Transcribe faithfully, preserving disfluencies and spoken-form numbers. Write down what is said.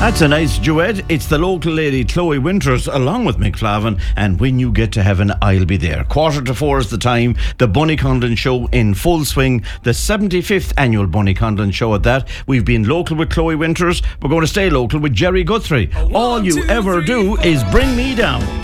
That's a nice duet. It's the local lady Chloe Winters along with Mick Flavin, and When You Get to Heaven I'll Be There. Quarter to four is the time. The Bunny Conlon Show in full swing. The seventy-fifth annual Bunny Conlon Show at that. We've been local with Chloe Winters. We're going to stay local with Jerry Guthrie. All you ever do is bring me down.